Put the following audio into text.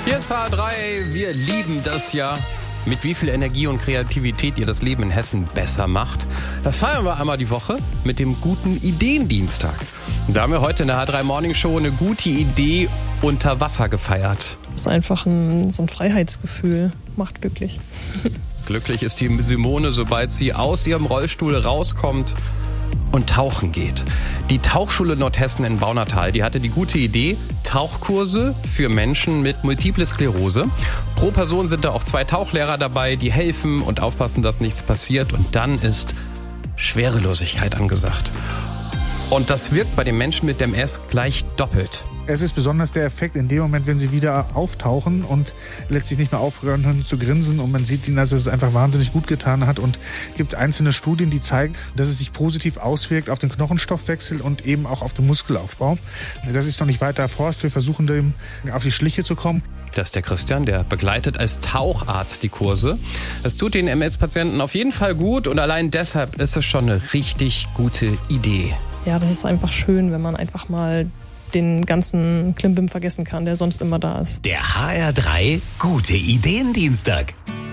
Hier ist H3, wir lieben das ja. Mit wie viel Energie und Kreativität ihr das Leben in Hessen besser macht, das feiern wir einmal die Woche mit dem guten Ideendienstag. Und da haben wir heute in der H3 Morning Show eine gute Idee unter Wasser gefeiert. Das ist einfach so ein Freiheitsgefühl, macht glücklich. Glücklich ist die Simone, sobald sie aus ihrem Rollstuhl rauskommt und tauchen geht. Die Tauchschule Nordhessen in Baunatal, die hatte die gute Idee, Tauchkurse für Menschen mit Multiple Sklerose. Pro Person sind da auch 2 Tauchlehrer dabei, die helfen und aufpassen, dass nichts passiert. Und dann ist Schwerelosigkeit angesagt. Und das wirkt bei den Menschen mit MS gleich doppelt. Es ist besonders der Effekt in dem Moment, wenn sie wieder auftauchen und letztlich nicht mehr aufhören zu grinsen und man sieht ihnen, dass es einfach wahnsinnig gut getan hat. Und es gibt einzelne Studien, die zeigen, dass es sich positiv auswirkt auf den Knochenstoffwechsel und eben auch auf den Muskelaufbau. Das ist noch nicht weiter erforscht. Wir versuchen dem auf die Schliche zu kommen. Das ist der Christian, der begleitet als Taucharzt die Kurse. Es tut den MS-Patienten auf jeden Fall gut und allein deshalb ist es schon eine richtig gute Idee. Ja, das ist einfach schön, wenn man einfach mal den ganzen Klimbim vergessen kann, der sonst immer da ist. Der HR3 Gute Ideendienstag.